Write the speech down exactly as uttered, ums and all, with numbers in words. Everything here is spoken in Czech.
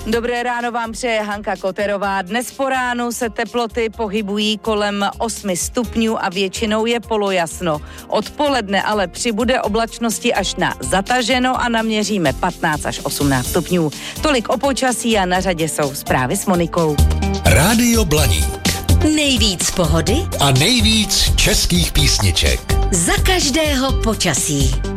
Dobré ráno vám přeje Hanka Koterová. Dnes po ránu se teploty pohybují kolem osmi stupňů a většinou je polojasno. Odpoledne ale přibude oblačnosti až na zataženo a naměříme patnáct až osmnáct stupňů. Tolik o počasí a na řadě jsou zprávy s Monikou. Rádio Blaník. Nejvíc pohody a nejvíc českých písniček. Za každého počasí.